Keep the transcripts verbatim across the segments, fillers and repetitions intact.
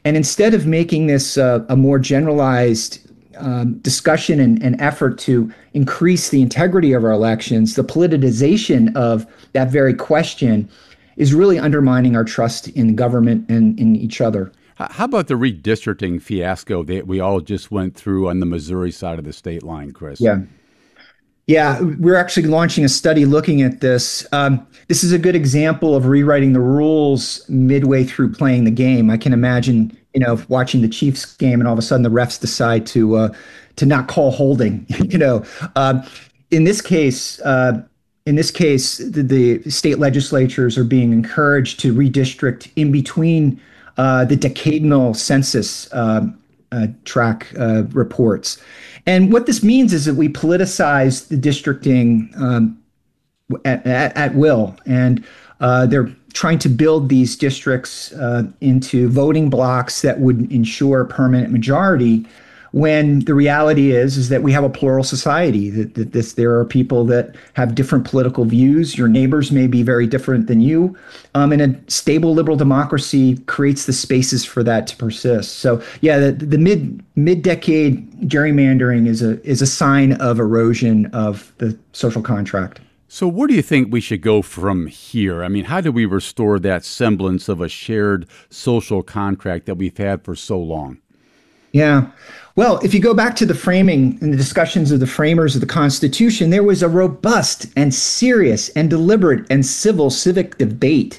And instead of making this uh, a more generalized um, discussion and, and effort to increase the integrity of our elections, the politicization of that very question is really undermining our trust in government and in each other. How about the redistricting fiasco that we all just went through on the Missouri side of the state line, Chris? Yeah. Yeah, we're actually launching a study looking at this. Um, this is a good example of rewriting the rules midway through playing the game. I can imagine, you know, watching the Chiefs game and all of a sudden the refs decide to uh, to not call holding. you know, uh, in this case, uh, in this case, the, the state legislatures are being encouraged to redistrict in between uh, the decadal census uh, uh, track uh, reports. And what this means is that we politicize the districting um, at, at, at will. And uh, they're trying to build these districts uh, into voting blocks that would ensure a permanent majority, when the reality is is that we have a plural society, that, that this there are people that have different political views. Your neighbors may be very different than you. Um, and a stable liberal democracy creates the spaces for that to persist. So yeah, the, the mid mid-decade gerrymandering is a is a sign of erosion of the social contract. So where do you think we should go from here? I mean, how do we restore that semblance of a shared social contract that we've had for so long? Yeah. Well, if you go back to the framing and the discussions of the framers of the Constitution, there was a robust and serious and deliberate and civil civic debate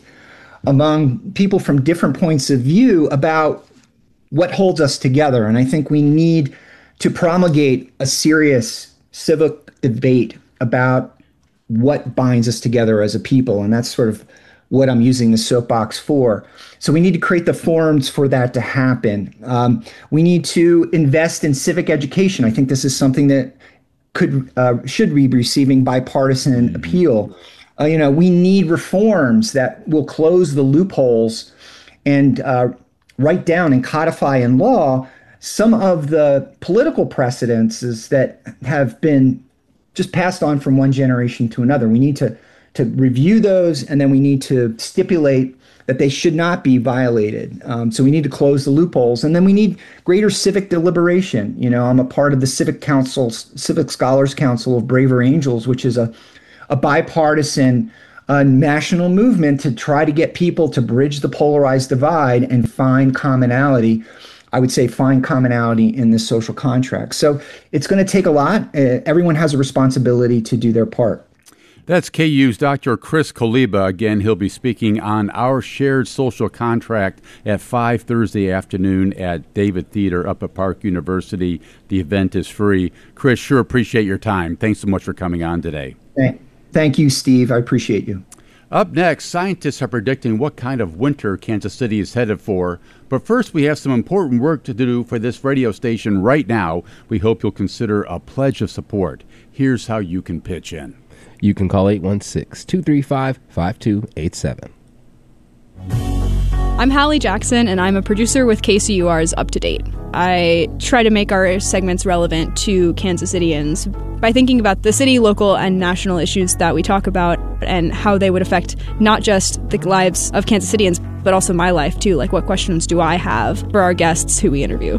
among people from different points of view about what holds us together. And I think we need to promulgate a serious civic debate about what binds us together as a people. And that's sort of what I'm using the soapbox for. So we need to create the forums for that to happen. Um, we need to invest in civic education. I think this is something that could uh, should be receiving bipartisan mm-hmm. appeal. Uh, you know, we need reforms that will close the loopholes and uh, write down and codify in law some of the political precedences that have been just passed on from one generation to another. We need to to review those, and then we need to stipulate that they should not be violated. Um, so we need to close the loopholes, and then we need greater civic deliberation. You know, I'm a part of the Civic Council, Civic Scholars Council of Braver Angels, which is a, a bipartisan uh, national movement to try to get people to bridge the polarized divide and find commonality. I would say find commonality in this social contract. So it's going to take a lot. Uh, everyone has a responsibility to do their part. That's K U's Doctor Chris Koliba. Again, he'll be speaking on Our Shared Social Contract at five Thursday afternoon at David Theater up at Park University. The event is free. Chris, sure appreciate your time. Thanks so much for coming on today. Thank you, Steve. I appreciate you. Up next, scientists are predicting what kind of winter Kansas City is headed for. But first, we have some important work to do for this radio station right now. We hope you'll consider a pledge of support. Here's how you can pitch in. You can call eight one six, two three five, five two eight seven. I'm Hallie Jackson, and I'm a producer with K C U R's Up to Date. I try to make our segments relevant to Kansas Cityans by thinking about the city, local, and national issues that we talk about and how they would affect not just the lives of Kansas Cityans, but also my life, too. Like, what questions do I have for our guests who we interview?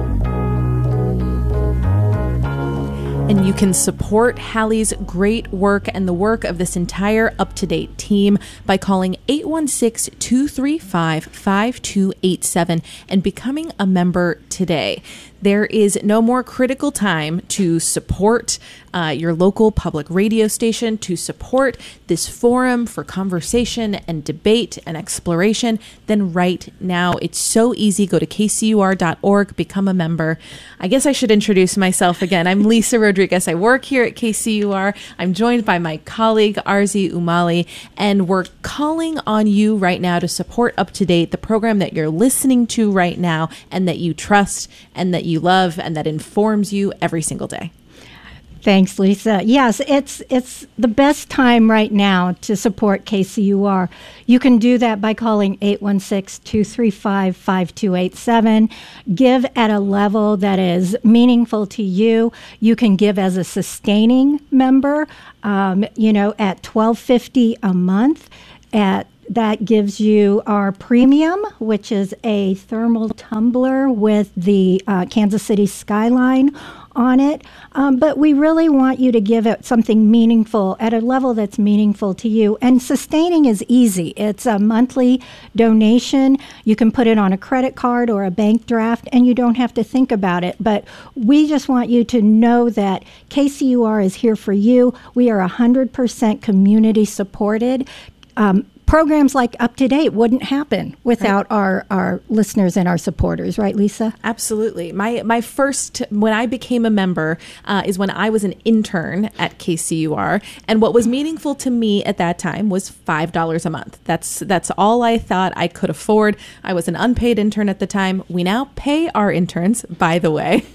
And you can support Hallie's great work and the work of this entire up-to-date team by calling eight one six, two three five, five two eight seven and becoming a member today. There is no more critical time to support uh, your local public radio station, to support this forum for conversation and debate and exploration than right now. It's so easy. Go to k c u r dot org, become a member. I guess I should introduce myself again. I'm Lisa Rodriguez. I work here at K C U R. I'm joined by my colleague, Arzi Umali, and we're calling on you right now to support Up to Date, the program that you're listening to right now and that you trust and that you love and that informs you every single day. Thanks, Lisa. Yes, it's it's the best time right now to support K C U R. You can do that by calling eight one six, two three five, five two eight seven. Give at a level that is meaningful to you. You can give as a sustaining member, um, you know, at twelve fifty a month. At that gives you our premium, which is a thermal tumbler with the uh, Kansas City skyline on it. Um, but we really want you to give it something meaningful at a level that's meaningful to you. And sustaining is easy. It's a monthly donation. You can put it on a credit card or a bank draft, and you don't have to think about it. But we just want you to know that K C U R is here for you. We are one hundred percent community supported. Um, Programs like Up to Date wouldn't happen without right. our, our listeners and our supporters, right, Lisa? Absolutely. My my first, when I became a member, uh, is when I was an intern at K C U R. And what was meaningful to me at that time was five dollars a month. That's that's all I thought I could afford. I was an unpaid intern at the time. We now pay our interns, by the way.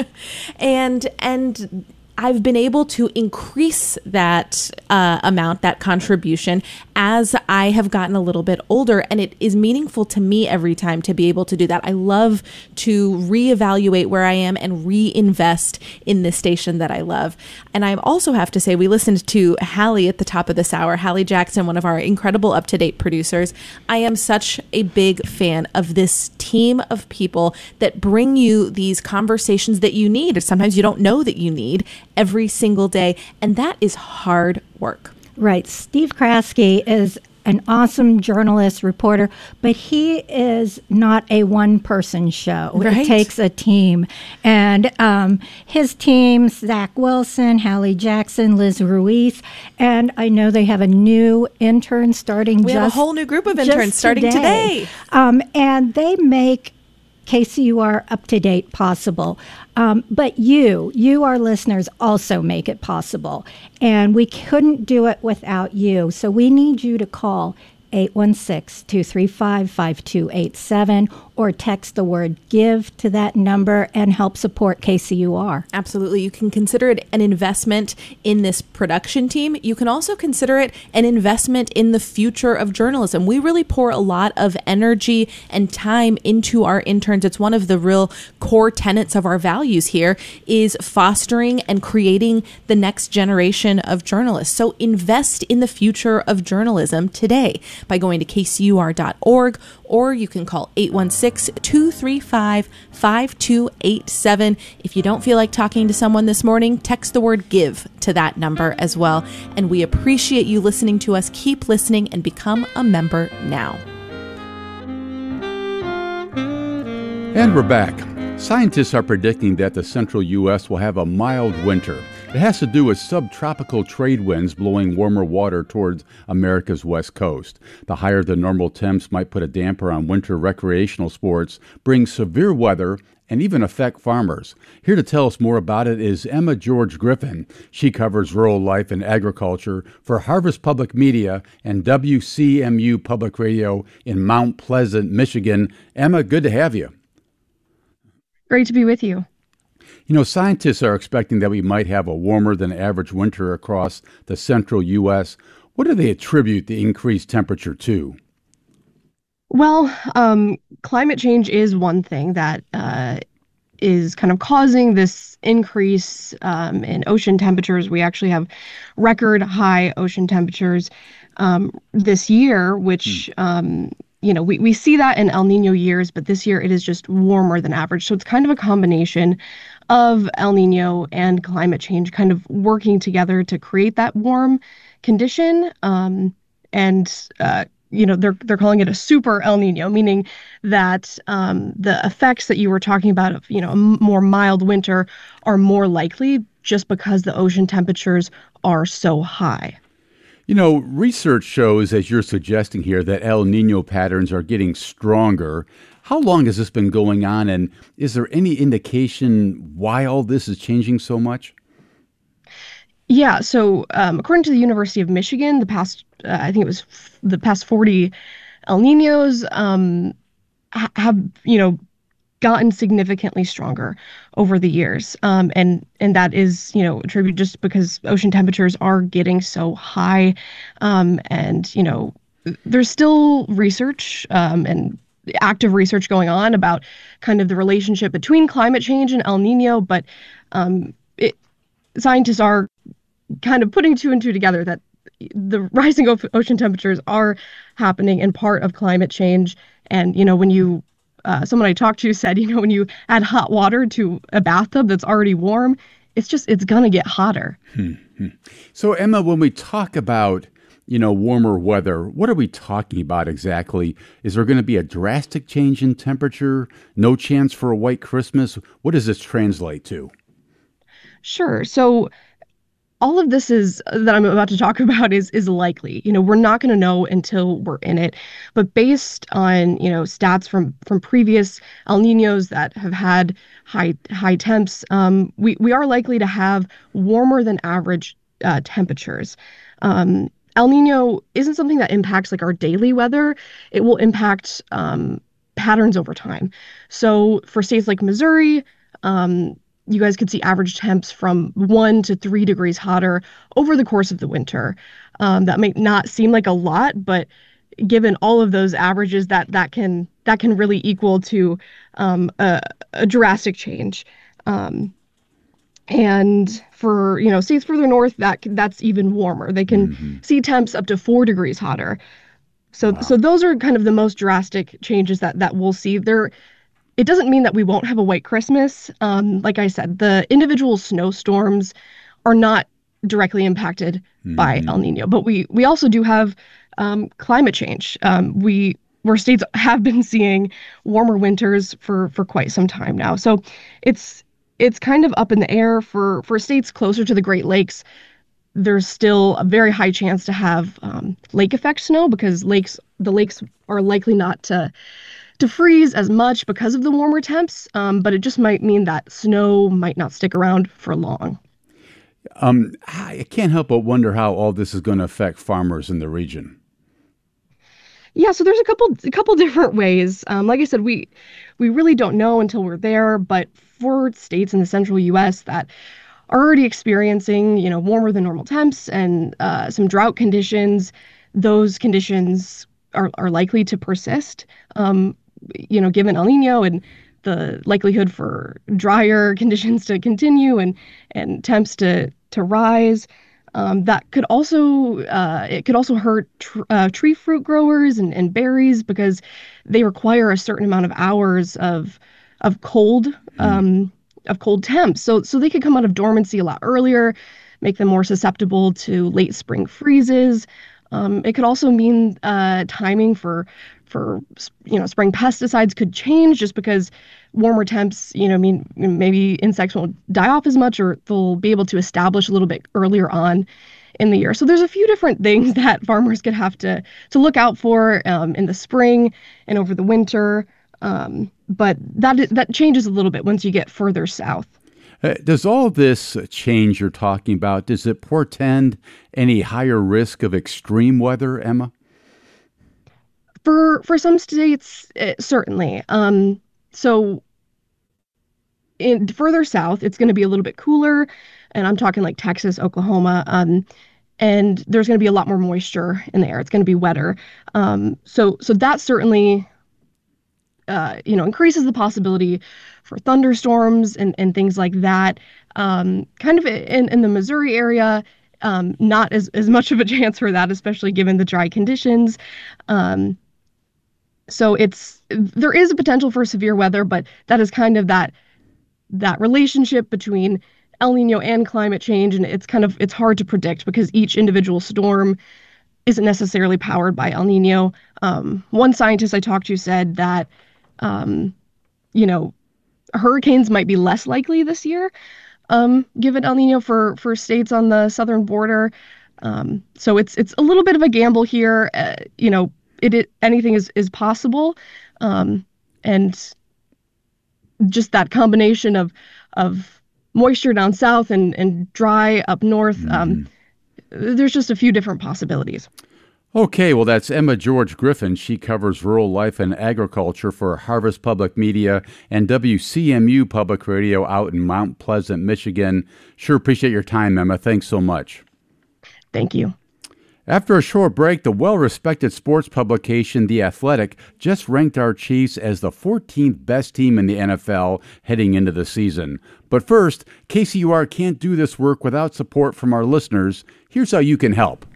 and and I've been able to increase that uh, amount, that contribution, as I have gotten a little bit older, and it is meaningful to me every time to be able to do that. I love to reevaluate where I am and reinvest in this station that I love. And I also have to say, we listened to Hallie at the top of this hour, Hallie Jackson, one of our incredible up-to-date producers. I am such a big fan of this team of people that bring you these conversations that you need, or sometimes you don't know that you need, every single day. And that is hard work. Right. Steve Kraske is an awesome journalist, reporter, but he is not a one-person show. Right. It takes a team. And um, his team, Zach Wilson, Hallie Jackson, Liz Ruiz, and I know they have a new intern starting we just We have a whole new group of interns starting today. today. Um, and they make K C U R Up to Date possible. Um, but you, you, our listeners, also make it possible. And we couldn't do it without you. So we need you to call eight one six, two three five, five two eight seven or text the word GIVE to that number and help support K C U R. Absolutely. You can consider it an investment in this production team. You can also consider it an investment in the future of journalism. We really pour a lot of energy and time into our interns. It's one of the real core tenets of our values here is fostering and creating the next generation of journalists. So invest in the future of journalism today by going to K C U R dot org, or you can call eight one six, two three five, five two eight seven. If you don't feel like talking to someone this morning, text the word GIVE to that number as well. And we appreciate you listening to us. Keep listening and become a member now. And we're back. Scientists are predicting that the central U S will have a mild winter. It has to do with subtropical trade winds blowing warmer water towards America's west coast. The higher than normal temps might put a damper on winter recreational sports, bring severe weather, and even affect farmers. Here to tell us more about it is Emma George Griffin. She covers rural life and agriculture for Harvest Public Media and W C M U Public Radio in Mount Pleasant, Michigan. Emma, good to have you. Great to be with you. You know, scientists are expecting that we might have a warmer than average winter across the central U S. What do they attribute the increased temperature to? Well, um, climate change is one thing that uh, is kind of causing this increase um, in ocean temperatures. We actually have record high ocean temperatures um, this year, which, hmm. um, you know, we, we see that in El Nino years, but this year it is just warmer than average. So it's kind of a combination of El Nino and climate change kind of working together to create that warm condition. Um, and, uh, you know, they're they're calling it a super El Nino, meaning that um, the effects that you were talking about of, you know, a m- more mild winter are more likely just because the ocean temperatures are so high. You know, research shows, as you're suggesting here, that El Nino patterns are getting stronger. How long has this been going on, and is there any indication why all this is changing so much? Yeah, so um, according to the University of Michigan, the past, uh, I think it was f- the past forty El Ninos um, ha- have, you know, gotten significantly stronger over the years. Um, and and that is, you know, attributed just because ocean temperatures are getting so high. Um, and, you know, there's still research um, and active research going on about kind of the relationship between climate change and El Nino. But um, it, scientists are kind of putting two and two together that the rising o- ocean temperatures are happening in part of climate change. And, you know, when you, uh, someone I talked to said, you know, when you add hot water to a bathtub that's already warm, it's just, it's going to get hotter. Hmm. So, Emma, when we talk about, you know, warmer weather, what are we talking about exactly? Is there going to be a drastic change in temperature? No chance for a white Christmas? What does this translate to? Sure. So all of this is that I'm about to talk about is is likely. You know, we're not going to know until we're in it. But based on, you know, stats from from previous El Niños that have had high high temps, um, we we are likely to have warmer than average uh, temperatures. Um, El Niño isn't something that impacts like our daily weather. It will impact um, patterns over time. So for states like Missouri, um, you guys could see average temps from one to three degrees hotter over the course of the winter. Um, that may not seem like a lot, but given all of those averages, that that can that can really equal to um, a, a drastic change. Um, and for you know states further north, that that's even warmer. They can mm-hmm. see temps up to four degrees hotter. So wow. so those are kind of the most drastic changes that that we'll see. There. It doesn't mean that we won't have a white Christmas. Um, like I said, the individual snowstorms are not directly impacted mm-hmm. by El Nino, but we we also do have um, climate change. Um, we where states have been seeing warmer winters for for quite some time now. So it's it's kind of up in the air for for states closer to the Great Lakes. There's still a very high chance to have um, lake effect snow because lakes the lakes are likely not to. to freeze as much because of the warmer temps, um, but it just might mean that snow might not stick around for long. Um, I can't help but wonder how all this is going to affect farmers in the region. Yeah, so there's a couple a couple different ways. Um, like I said, we we really don't know until we're there, but for states in the central U S that are already experiencing, you know, warmer than normal temps and uh, some drought conditions, those conditions are, are likely to persist. Um, you know, given El Nino and the likelihood for drier conditions to continue and and temps to to rise, um, that could also uh, it could also hurt tr- uh, tree fruit growers and, and berries because they require a certain amount of hours of of cold um, of cold temps. So so they could come out of dormancy a lot earlier, make them more susceptible to late spring freezes. Um, it could also mean uh, timing for for you know spring pesticides could change just because warmer temps you know mean maybe insects won't die off as much or they'll be able to establish a little bit earlier on in the year. So there's a few different things that farmers could have to to look out for um, in the spring and over the winter. Um, but that that changes a little bit once you get further south. Uh, does all this change you're talking about, does it portend any higher risk of extreme weather, Emma? For for some states, uh, certainly. Um, so in further south, it's going to be a little bit cooler, and I'm talking like Texas, Oklahoma, um, and there's going to be a lot more moisture in the air. It's going to be wetter. Um, so so that certainly, uh, you know, increases the possibility for thunderstorms and, and things like that. Um, kind of in, in the Missouri area, um, not as, as much of a chance for that, especially given the dry conditions. Um, so it's there is a potential for severe weather, but that is kind of that that relationship between El Nino and climate change, and it's kind of it's hard to predict because each individual storm isn't necessarily powered by El Nino. Um, one scientist I talked to said that, um, you know, hurricanes might be less likely this year, um, given El Nino for for states on the southern border. Um, so it's it's a little bit of a gamble here. Uh, you know, it, it anything is is possible, um, and just that combination of of moisture down south and and dry up north. Mm-hmm. Um, there's just a few different possibilities. Okay, well, that's Emma George Griffin. She covers rural life and agriculture for Harvest Public Media and W C M U Public Radio out in Mount Pleasant, Michigan. Sure appreciate your time, Emma. Thanks so much. Thank you. After a short break, the well-respected sports publication The Athletic just ranked our Chiefs as the fourteenth best team in the N F L heading into the season. But first, K C U R can't do this work without support from our listeners. Here's how you can help.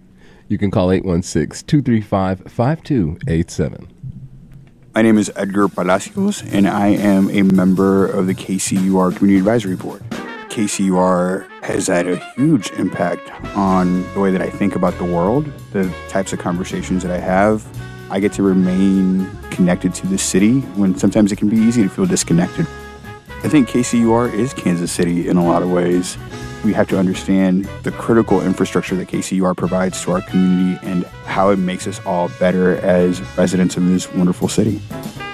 You can call eight one six, two three five, five two eight seven. My name is Edgar Palacios, and I am a member of the K C U R Community Advisory Board. K C U R has had a huge impact on the way that I think about the world, the types of conversations that I have. I get to remain connected to the city when sometimes it can be easy to feel disconnected. I think K C U R is Kansas City in a lot of ways. We have to understand the critical infrastructure that K C U R provides to our community and how it makes us all better as residents of this wonderful city.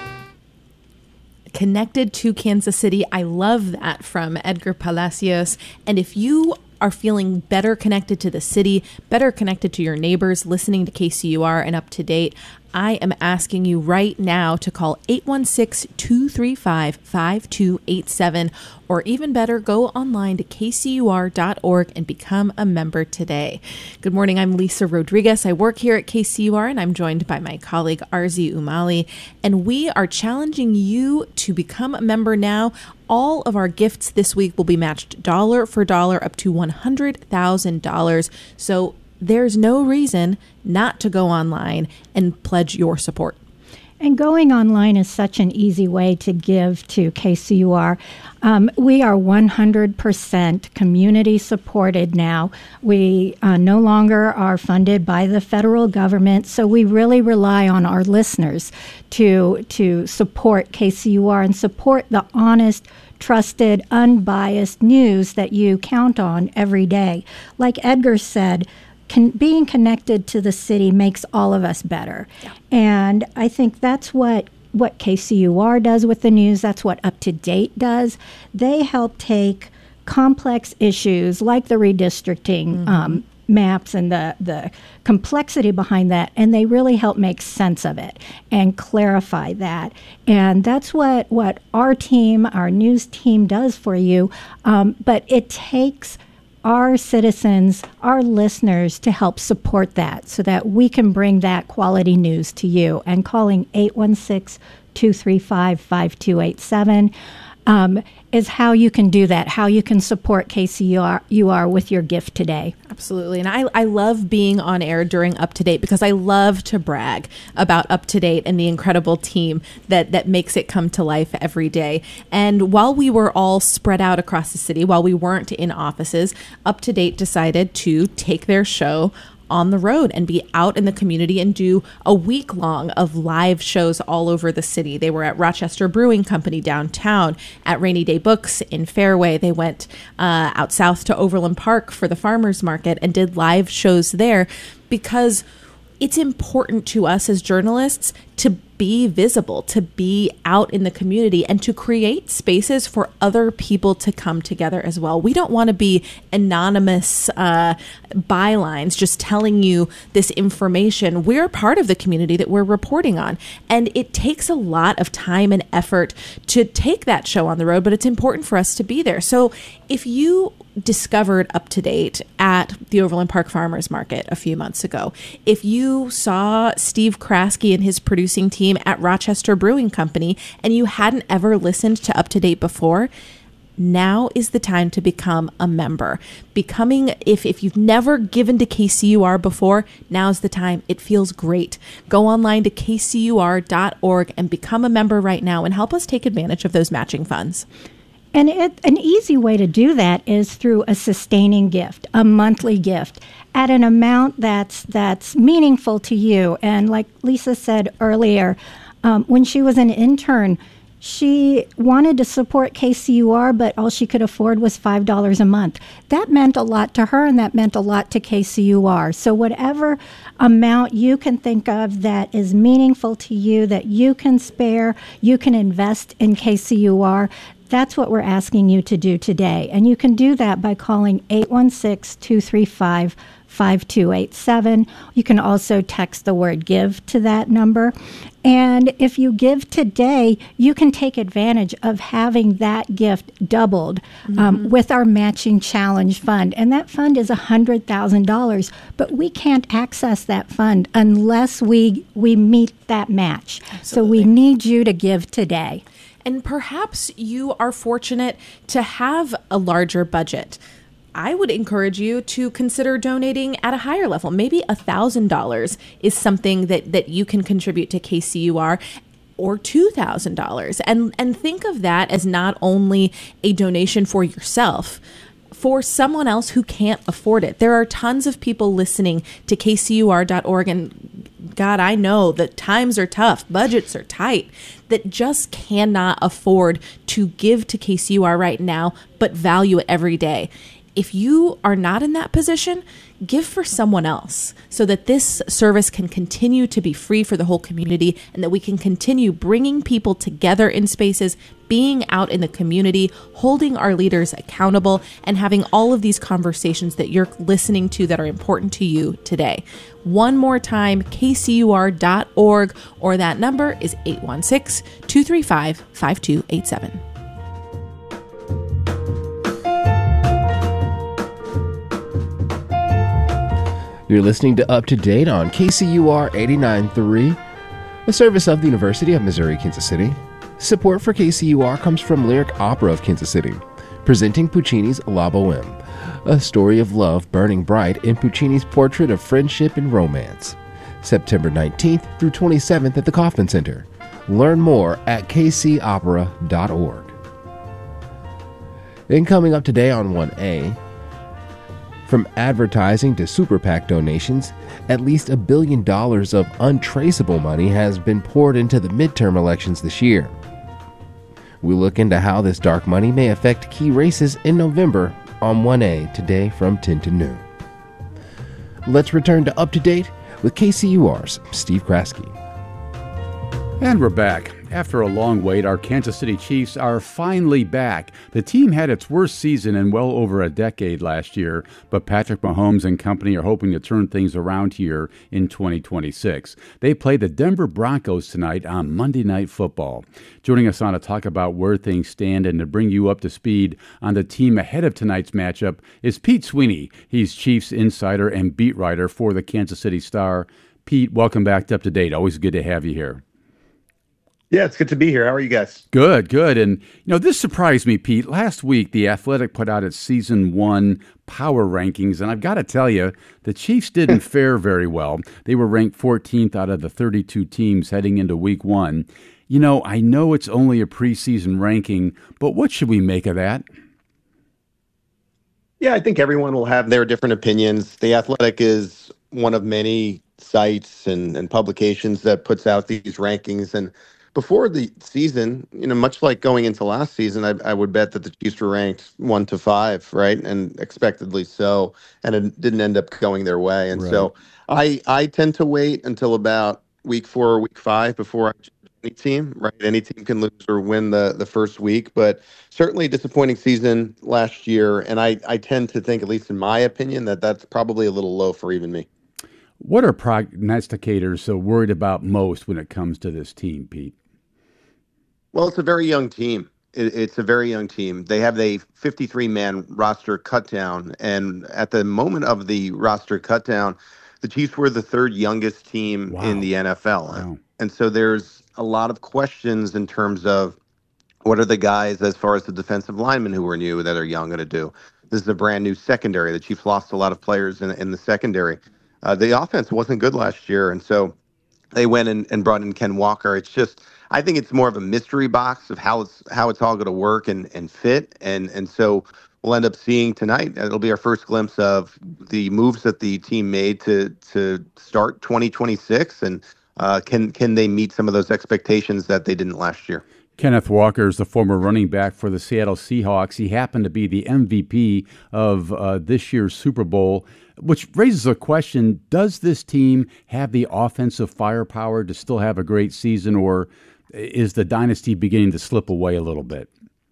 Connected to Kansas City. I love that from Edgar Palacios. And if you are feeling better connected to the city, better connected to your neighbors, listening to K C U R and Up to Date, I am asking you right now to call eight one six, two three five, five two eight seven, or even better, go online to k c u r dot org and become a member today. Good morning. I'm Lisa Rodriguez. I work here at K C U R, and I'm joined by my colleague Arzi Umali, and we are challenging you to become a member now. All of our gifts this week will be matched dollar for dollar up to one hundred thousand dollars. So there's no reason not to go online and pledge your support. And going online is such an easy way to give to K C U R. Um, we are one hundred percent community supported now. We uh, no longer are funded by the federal government, so we really rely on our listeners to to support K C U R and support the honest, trusted, unbiased news that you count on every day. Like Edgar said, Con- being connected to the city makes all of us better. Yeah. And I think that's what, what K C U R does with the news. That's what Up to Date does. They help take complex issues like the redistricting mm-hmm. um, maps and the, the complexity behind that, and they really help make sense of it and clarify that. And that's what, what our team, our news team does for you. Um, but it takes our citizens, our listeners, to help support that so that we can bring that quality news to you. And calling eight one six, two three five, five two eight seven um, is how you can do that, how you can support K C U R, U R with your gift today. Absolutely. And I, I love being on air during Up to Date because I love to brag about Up to Date and the incredible team that, that makes it come to life every day. And while we were all spread out across the city, while we weren't in offices, Up to Date decided to take their show on the road and be out in the community and do a week long of live shows all over the city. They were at Rochester Brewing Company downtown, at Rainy Day Books in Fairway. They went uh, out south to Overland Park for the farmers market and did live shows there because it's important to us as journalists to be visible, to be out in the community, and to create spaces for other people to come together as well. We don't want to be anonymous uh, bylines just telling you this information. We're part of the community that we're reporting on, and it takes a lot of time and effort to take that show on the road, but it's important for us to be there. So if you discovered Up to Date at the Overland Park Farmers Market a few months ago, if you saw Steve Kraske and his producing team at Rochester Brewing Company and you hadn't ever listened to Up to Date before, now is the time to become a member. Becoming, if, if you've never given to K C U R before, now's the time. It feels great. Go online to k c u r dot org and become a member right now and help us take advantage of those matching funds. And it, an easy way to do that is through a sustaining gift, a monthly gift, at an amount that's that's meaningful to you. And like Lisa said earlier, um, when she was an intern, she wanted to support K C U R, but all she could afford was five dollars a month. That meant a lot to her, and that meant a lot to K C U R. So whatever amount you can think of that is meaningful to you, that you can spare, you can invest in K C U R, that's what we're asking you to do today. And you can do that by calling eight one six, two three five, five two eight seven. You can also text the word GIVE to that number. And if you give today, you can take advantage of having that gift doubled mm-hmm. um, with our Matching Challenge Fund. And that fund is one hundred thousand dollars, but we can't access that fund unless we, we meet that match. Absolutely. So we need you to give today. And perhaps you are fortunate to have a larger budget. I would encourage you to consider donating at a higher level. Maybe one thousand dollars is something that, that you can contribute to K C U R, or two thousand dollars. And, and think of that as not only a donation for yourself, for someone else who can't afford it. There are tons of people listening to K C U R dot org, and God, I know that times are tough, budgets are tight, that just cannot afford to give to K C U R right now, but value it every day. If you are not in that position, give for someone else so that this service can continue to be free for the whole community, and that we can continue bringing people together in spaces, being out in the community, holding our leaders accountable, and having all of these conversations that you're listening to that are important to you today. One more time, K C U R dot org, or that number is eight one six, two three five, five two eight seven. You're listening to Up to Date on K C U R eighty-nine point three, a service of the University of Missouri, Kansas City. Support for K C U R comes from Lyric Opera of Kansas City, presenting Puccini's La Boheme, a story of love burning bright in Puccini's portrait of friendship and romance. September nineteenth through twenty-seventh at the Kauffman Center. Learn more at K C opera dot org. And coming up today on one A, from advertising to super PAC donations, at least a billion dollars of untraceable money has been poured into the midterm elections this year. We look into how this dark money may affect key races in November on one A today from ten to noon. Let's return to Up to Date with K C U R's Steve Kraske. And we're back. After a long wait, our Kansas City Chiefs are finally back. The team had its worst season in well over a decade last year, but Patrick Mahomes and company are hoping to turn things around here in twenty twenty-six. They play the Denver Broncos tonight on Monday Night Football. Joining us on to talk about where things stand and to bring you up to speed on the team ahead of tonight's matchup is Pete Sweeney. He's Chiefs insider and beat writer for the Kansas City Star. Pete, welcome back to Up to Date. Always good to have you here. Yeah, it's good to be here. How are you guys? Good, good. And, you know, this surprised me, Pete. Last week, The Athletic put out its season one power rankings, and I've got to tell you, the Chiefs didn't fare very well. They were ranked fourteenth out of the thirty-two teams heading into week one. You know, I know it's only a preseason ranking, but what should we make of that? Yeah, I think everyone will have their different opinions. The Athletic is one of many sites and, and publications that puts out these rankings, and before the season, you know, much like going into last season, I, I would bet that the Chiefs were ranked one to five, right, and expectedly so, and it didn't end up going their way. And right. so I I tend to wait until about week four or week five before I judge any team, right? Any team can lose or win the, the first week, but certainly a disappointing season last year, and I, I tend to think, at least in my opinion, that that's probably a little low for even me. What are prognosticators so worried about most when it comes to this team, Pete? Well, it's a very young team. It, it's a very young team. They have a fifty-three man roster cutdown, and at the moment of the roster cutdown, the Chiefs were the third youngest team wow. in the N F L. Wow. And so there's a lot of questions in terms of what are the guys, as far as the defensive linemen who are new, that are young, going to do. This is a brand new secondary. The Chiefs lost a lot of players in, in the secondary. Uh, the offense wasn't good last year, and so they went and, and brought in Ken Walker. It's just, I think it's more of a mystery box of how it's how it's all going to work and, and fit. And and so we'll end up seeing tonight. It'll be our first glimpse of the moves that the team made to to start twenty twenty-six, and uh, can can they meet some of those expectations that they didn't last year. Kenneth Walker is the former running back for the Seattle Seahawks. He happened to be the M V P of uh, this year's Super Bowl, which raises a question: does this team have the offensive firepower to still have a great season, or is the dynasty beginning to slip away a little bit?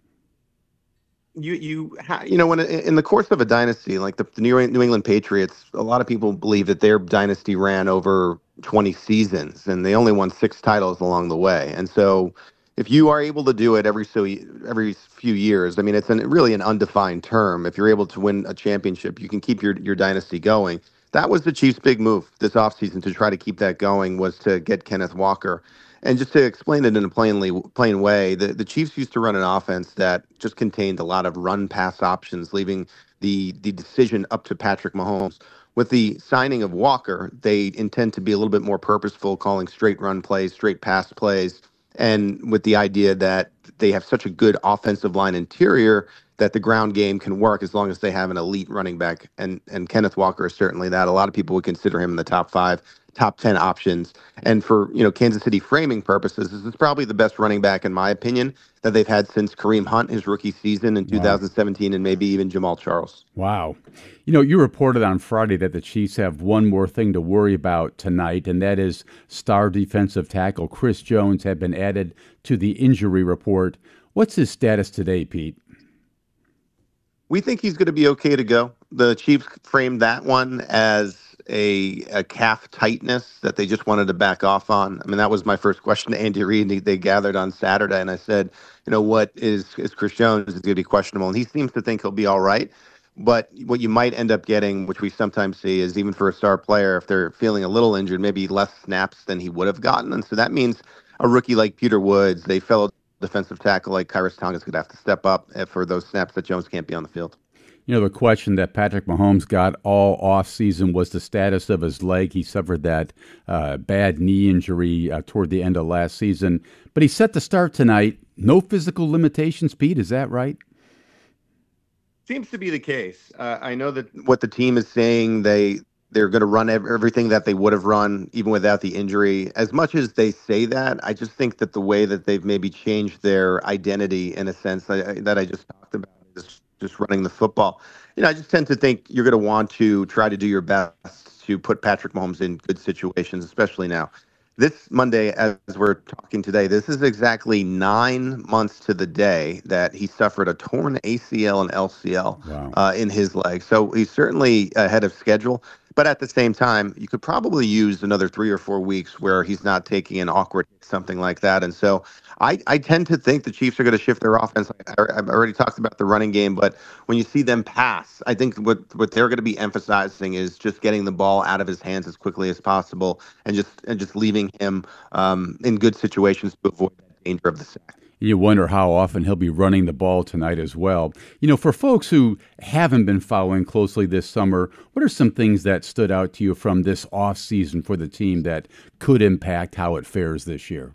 You you ha- you know, when in the course of a dynasty, like the, the New England Patriots, a lot of people believe that their dynasty ran over twenty seasons, and they only won six titles along the way. And so, if you are able to do it every so every few years, I mean, it's an, really an undefined term. If you're able to win a championship, you can keep your your dynasty going. That was the Chiefs' big move this offseason to try to keep that going, was to get Kenneth Walker. And just to explain it in a plainly plain way, the, the Chiefs used to run an offense that just contained a lot of run-pass options, leaving the the decision up to Patrick Mahomes. With the signing of Walker, they intend to be a little bit more purposeful, calling straight run plays, straight pass plays, and with the idea that they have such a good offensive line interior that the ground game can work as long as they have an elite running back. And and Kenneth Walker is certainly that. A lot of people would consider him in the top five, top ten options. And for, you know, Kansas City framing purposes, this is probably the best running back, in my opinion, that they've had since Kareem Hunt, his rookie season in two thousand seventeen, wow. and maybe even Jamal Charles. Wow. You know, you reported on Friday that the Chiefs have one more thing to worry about tonight, and that is star defensive tackle Chris Jones had been added to the injury report. What's his status today, Pete? We think he's going to be okay to go. The Chiefs framed that one as a, a calf tightness that they just wanted to back off on. I mean, that was my first question to Andy Reid. They, they gathered on Saturday, and I said, you know, what is, is Chris Jones is going to be questionable? And he seems to think he'll be all right. But what you might end up getting, which we sometimes see, is even for a star player, if they're feeling a little injured, maybe less snaps than he would have gotten. And so that means a rookie like Peter Woods, they fellow defensive tackle like Kyrus Tonga is going to have to step up for those snaps that Jones can't be on the field. You know, the question that Patrick Mahomes got all offseason was the status of his leg. He suffered that uh, bad knee injury uh, toward the end of last season. But he's set to start tonight. No physical limitations, Pete, is that right? Seems to be the case. Uh, I know that what the team is saying, they, they're going to run ev- everything that they would have run even without the injury. As much as they say that, I just think that the way that they've maybe changed their identity in a sense that, that I just talked about is just running the football. You know, I just tend to think you're going to want to try to do your best to put Patrick Mahomes in good situations, especially now. This Monday, as we're talking today, this is exactly nine months to the day that he suffered a torn A C L and L C L wow. uh, in his leg. So he's certainly ahead of schedule. But at the same time, you could probably use another three or four weeks where he's not taking an awkward something like that. And so I, I tend to think the Chiefs are going to shift their offense. I, I've already talked about the running game, but when you see them pass, I think what, what they're going to be emphasizing is just getting the ball out of his hands as quickly as possible and just and just leaving him um, in good situations to avoid that danger of the sack. You wonder how often he'll be running the ball tonight as well. You know, for folks who haven't been following closely this summer, what are some things that stood out to you from this offseason for the team that could impact how it fares this year?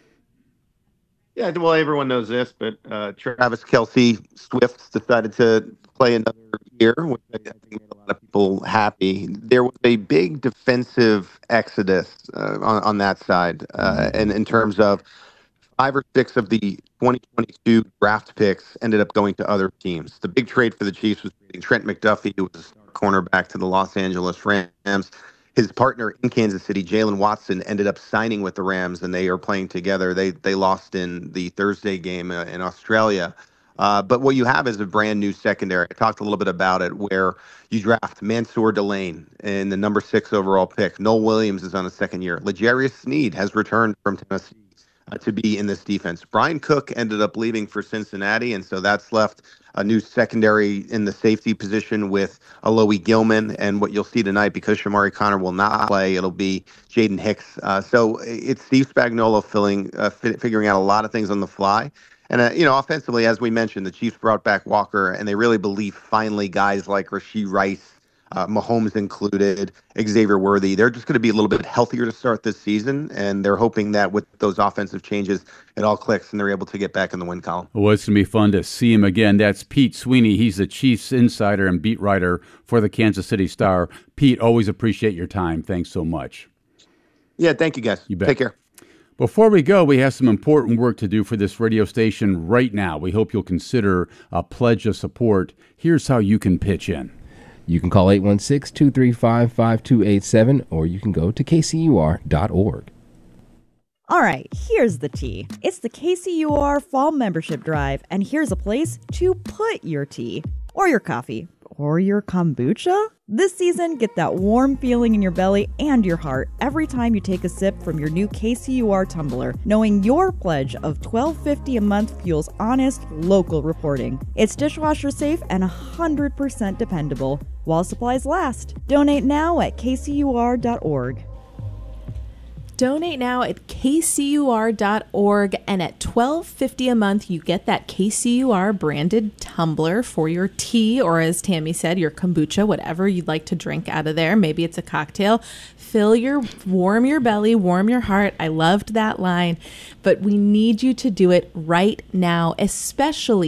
Yeah, well, everyone knows this, but uh, Travis Kelce Swift decided to play another year, which I think made a lot of people happy. There was a big defensive exodus uh, on, on that side, uh, and in terms of Five or six of the twenty twenty-two draft picks ended up going to other teams. The big trade for the Chiefs was trading Trent McDuffie, who was a star cornerback, to the Los Angeles Rams. His partner in Kansas City, Jalen Watson, ended up signing with the Rams, and they are playing together. They they lost in the Thursday game uh, in Australia. Uh, but what you have is a brand new secondary. I talked a little bit about it, where you draft Mansour Delane in the number six overall pick. Noel Williams is on a second year. L'Jarius Sneed has returned from Tennessee Uh, to be in this defense. Brian Cook ended up leaving for Cincinnati, and so that's left a new secondary in the safety position with Alohi Gilman. And what you'll see tonight, because Shamari Connor will not play, it'll be Jaden Hicks. Uh, so it's Steve Spagnuolo filling, uh, fi- figuring out a lot of things on the fly. And, uh, you know, offensively, as we mentioned, the Chiefs brought back Walker, and they really believe finally guys like Rashee Rice, Uh, Mahomes included, Xavier Worthy, they're just going to be a little bit healthier to start this season, and they're hoping that with those offensive changes, it all clicks and they're able to get back in the win column. Well, it's going to be fun to see him again. That's Pete Sweeney. He's the Chiefs insider and beat writer for the Kansas City Star. Pete, always appreciate your time. Thanks so much. Yeah, thank you, guys. You bet. Take care. Before we go, we have some important work to do for this radio station right now. We hope you'll consider a pledge of support. Here's how you can pitch in. You can call eight one six, two three five, five two eight seven, or you can go to K C U R dot org. All right, here's the tea. It's the K C U R Fall Membership Drive, and here's a place to put your tea, or your coffee, or your kombucha. This season, get that warm feeling in your belly and your heart every time you take a sip from your new K C U R tumbler, knowing your pledge of twelve fifty a month fuels honest, local reporting. It's dishwasher safe and one hundred percent dependable, while supplies last. Donate now at K C U R dot org. Donate now at k c u r dot org, and at twelve fifty a month, you get that K C U R branded tumbler for your tea, or as Tammy said, your kombucha, whatever you'd like to drink out of there. Maybe it's a cocktail. Fill your, warm your belly, warm your heart. I loved that line, but we need you to do it right now, especially